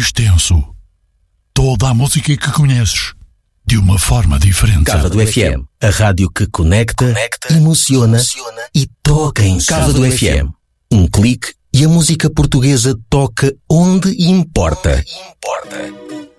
extenso. Toda a música que conheces, de uma forma diferente. Casa do FM, a rádio que conecta, emociona e toca em Casa do FM. Um clique e a música portuguesa toca onde importa.